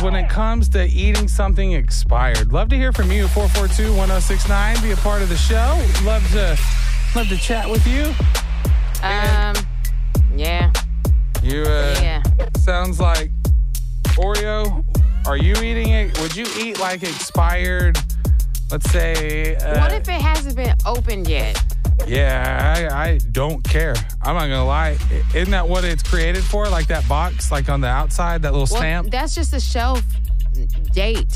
when it comes to eating something expired? Love to hear from you. 442-1069. Be a part of the show. Love to chat with you. Yeah. You sounds like Oreo. Are you eating it? Would you eat like expired? Let's say. What if it hasn't been opened yet? Yeah, I don't care. I'm not gonna lie. Isn't that what it's created for? Like that box, like on the outside, that little stamp. That's just a shelf date.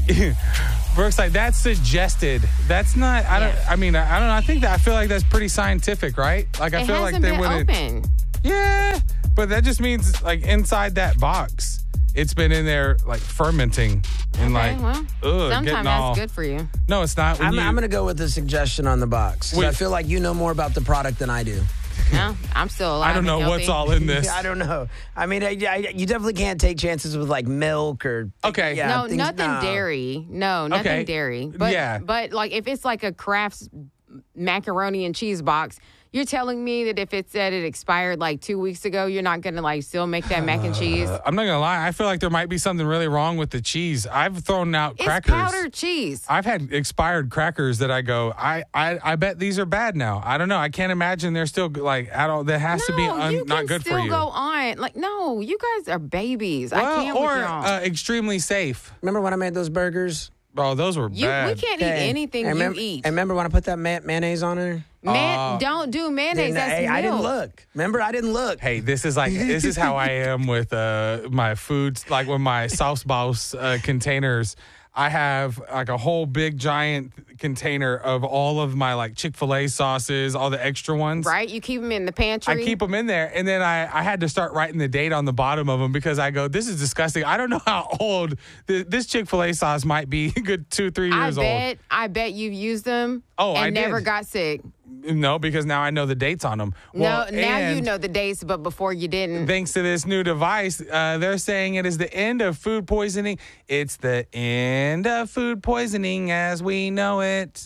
Brooke's like, that's suggested. That's not. I don't know. I feel like that's pretty scientific, right? Like I feel like they wouldn't. Open. Yeah, but that just means like inside that box, it's been in there like fermenting and sometimes that's good for you. No, it's not. I'm going to go with the suggestion on the box. I feel like you know more about the product than I do. No, I'm still alive. I don't know what's all in this. I don't know. I mean, you definitely can't take chances with like milk or. Okay. No, nothing dairy. No, nothing dairy. But, but like if it's like a Kraft's macaroni and cheese box, you're telling me that if it said it expired like 2 weeks ago, you're not going to like still make that mac and cheese? I'm not going to lie. I feel like there might be something really wrong with the cheese. I've thrown out crackers. It's powdered cheese. I've had expired crackers that I go, I bet these are bad now. I don't know. I can't imagine they're still like at all. That has to be not good for you. You can still go on. Like, no, you guys are babies. I can't with y'all. Extremely safe. Remember when I made those burgers? Oh, those were bad. We can't eat anything you eat. And remember when I put that mayonnaise on there? Don't do mayonnaise. That's milk. I didn't look. Remember, I didn't look. Hey, this is how I am with my foods. Like with my Sauce Boss containers, I have like a whole big giant container of all of my like Chick-fil-A sauces, all the extra ones. Right, you keep them in the pantry. I keep them in there, and then I had to start writing the date on the bottom of them because I go, this is disgusting. I don't know how old this Chick-fil-A sauce might be. Good 2-3 years old. I bet you've used them. Oh, and I never did. Got sick. No, because now I know the dates on them. Well, now you know the dates, but before you didn't. Thanks to this new device, they're saying it is the end of food poisoning. It's the end of food poisoning as we know it.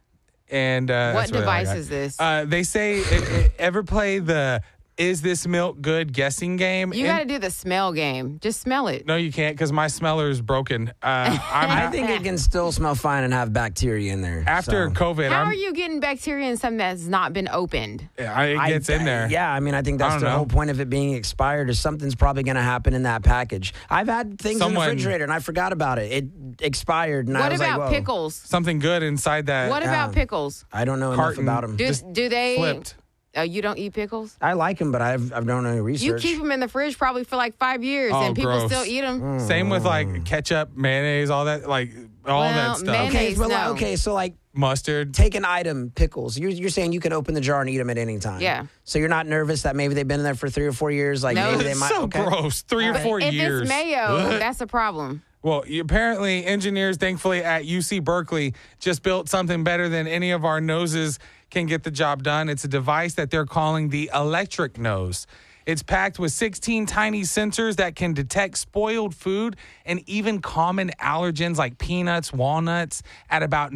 And what device is this? They say, ever play the "Is this milk good?" guessing game? You got to do the smell game. Just smell it. No, you can't because my smeller is broken. I think it can still smell fine and have bacteria in there. After COVID, how are you getting bacteria in something that's not been opened? It gets in there. Yeah, I mean, I think that's the whole point of it being expired is something's probably going to happen in that package. I've had things in the refrigerator and I forgot about it. It expired and I was like, whoa. What about pickles? Something good inside that. What about pickles? I don't know enough about them. Do they? Flipped. You don't eat pickles? I like them, but I've done any research. You keep them in the fridge probably for like 5 years, and people still eat them. Same with like ketchup, mayonnaise, all that, like all that stuff. Mayonnaise, okay, so like mustard. Take an item, pickles. You're saying you can open the jar and eat them at any time. Yeah. So you're not nervous that maybe they've been in there for 3 or 4 years? Like maybe they might. So gross. 3 or 4 years. If it's mayo, that's a problem. Well, apparently engineers, thankfully, at UC Berkeley just built something better than any of our noses can get the job done. It's a device that they're calling the electric nose. It's packed with 16 tiny sensors that can detect spoiled food and even common allergens like peanuts, walnuts at about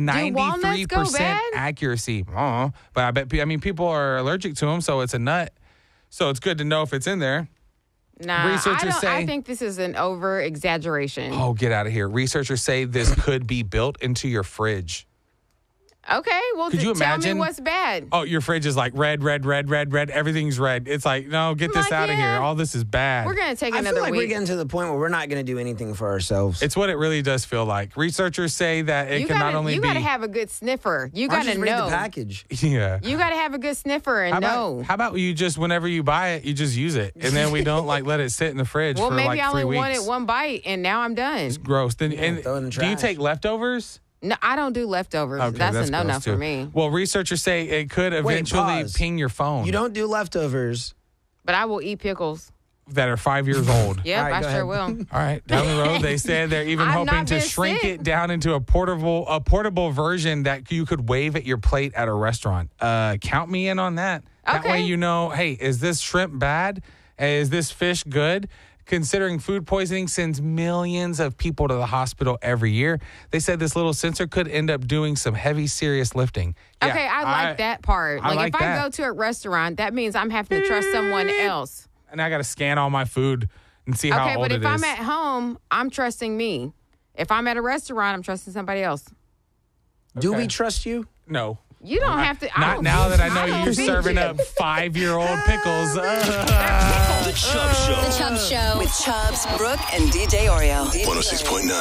93% accuracy. But I bet, people are allergic to them, so it's a nut. So it's good to know if it's in there. Nah, I think this is an over-exaggeration. Oh, get out of here. Researchers say this could be built into your fridge. Okay, well, Could you imagine? Tell me what's bad. Oh, your fridge is like red. Everything's red. It's like, no, get this out of here. All this is bad. We're going to take another week. I feel like week. we're getting to the point where we're not going to do anything for ourselves. It's what it really does feel like. Researchers say that it can not only be... You got to have a good sniffer. You got to know. Read the package. Yeah. You got to have a good sniffer and know. How about you just, whenever you buy it, you just use it. And then we don't let it sit in the fridge for like 3 weeks. Well, maybe I only wanted one bite and now I'm done. It's gross. Then, throw it in the trash. Do you take leftovers? No, I don't do leftovers. Okay, that's a no-no for me. Well, researchers say it could eventually ping your phone. You don't do leftovers. But I will eat pickles. That are 5 years old. Yep, right, I sure will. All right, down the road, they said they're even hoping to shrink it down into a portable version that you could wave at your plate at a restaurant. Count me in on that. That way you know, hey, is this shrimp bad? Is this fish good? Considering food poisoning sends millions of people to the hospital every year, they said this little sensor could end up doing some heavy, serious lifting. Yeah, okay, I like that part. Like if I go to a restaurant, that means I'm having to trust someone else. And I got to scan all my food and see how old it is. Okay, but if I'm at home, I'm trusting me. If I'm at a restaurant, I'm trusting somebody else. Do we trust you? No. You don't have to. Not now that I know you're serving up 5-year-old pickles. The Chubb Show. The Chubb Show. With Chubbs, Brooke, and DJ Oreo. 106.9.